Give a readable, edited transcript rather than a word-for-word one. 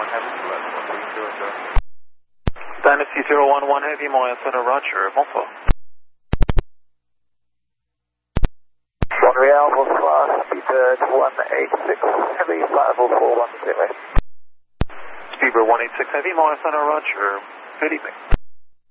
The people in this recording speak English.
Heavy, 130. Dynasty 011 Heavy, Montréal Center, Roger. Bonsoir. Montreal, bonsoir. Speedbird 186 Heavy, flight level 410. Speedbird 186 Heavy, Montréal Center, Roger. Good evening.